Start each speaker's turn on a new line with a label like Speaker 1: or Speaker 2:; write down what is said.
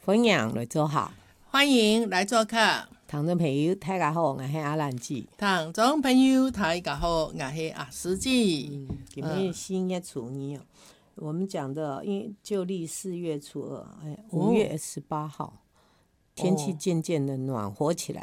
Speaker 1: 欢迎来做客，
Speaker 2: 欢迎来做客。
Speaker 1: 听众朋友大家好，我是阿兰姐。
Speaker 2: 听众朋友大家好，我是阿司机。
Speaker 1: 今天新月初二我们讲的因为旧历4月初2，5月28号，天气渐渐的暖和起来